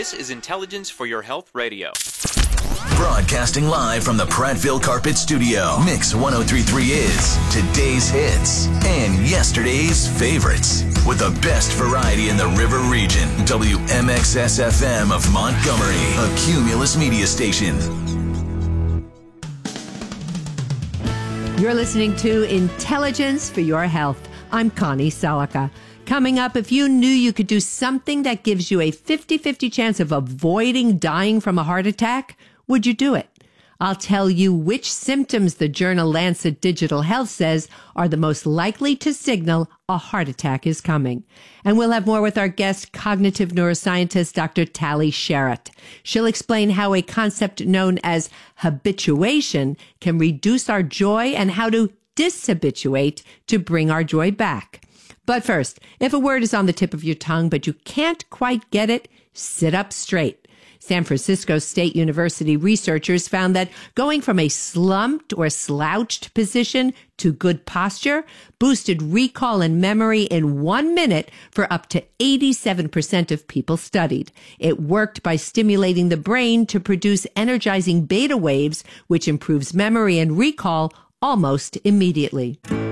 This is Intelligence for Your Health Radio. Broadcasting live from the Prattville Carpet Studio. Mix 1033 is today's hits and yesterday's favorites. With the best variety in the River Region. WMXS-FM of Montgomery, a Cumulus media station. You're listening to Intelligence for Your Health. I'm Connie Selica. Coming up, if you knew you could do something that gives you a 50-50 chance of avoiding dying from a heart attack, would you do it? I'll tell you which symptoms the journal Lancet Digital Health says are the most likely to signal a heart attack is coming. And we'll have more with our guest, cognitive neuroscientist Dr. Tali Sharot. She'll explain how a concept known as habituation can reduce our joy and how to dishabituate to bring our joy back. But first, if a word is on the tip of your tongue but you can't quite get it, sit up straight. San Francisco State University researchers found that going from a slumped or slouched position to good posture boosted recall and memory in 1 minute for up to 87% of people studied. It worked by stimulating the brain to produce energizing beta waves, which improves memory and recall almost immediately.